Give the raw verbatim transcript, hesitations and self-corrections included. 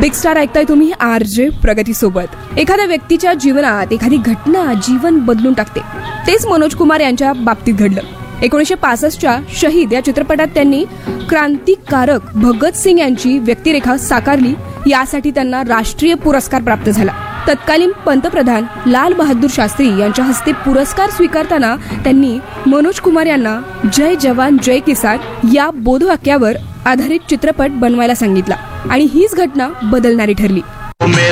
Big star ऐकताय तुम्ही R J प्रगती सोबत. एखाद्या व्यक्तीच्या जीवनात एखादी घटना जीवन बदलून टाकते. तेच मनोज कुमार यांच्या बाबतीत घडलं. एकोणीसशे पासष्टच्या शहीद या चित्रपटात त्यांनी क्रांतिकारक भगत सिंग यांची व्यक्तिरेखा साकारली. यासाठी त्यांना राष्ट्रीय पुरस्कार प्राप्त झाला. तत्कालीन पंतप्रधान लाल बहादूर शास्त्री यांच्या हस्ते पुरस्कार स्वीकारताना त्यांनी मनोज कुमार यांना जय जवान जय किसान या बोधवाक्यावर आधारित चित्रपट बनवायला सांगितला आणि हीच घटना बदलणारी ठरली.